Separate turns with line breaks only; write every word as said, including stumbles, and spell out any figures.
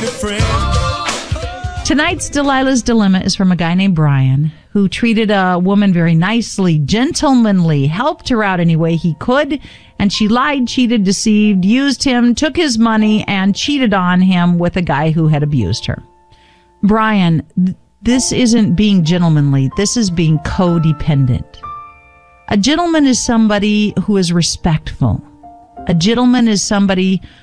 me friend.
Tonight's Delilah's Dilemma is from a guy named Brian who treated a woman very nicely, gentlemanly, helped her out any way he could, and she lied, cheated, deceived, used him, took his money, and cheated on him with a guy who had abused her. Brian, th- this isn't being gentlemanly. This is being codependent. A gentleman is somebody who is respectful. A gentleman is somebody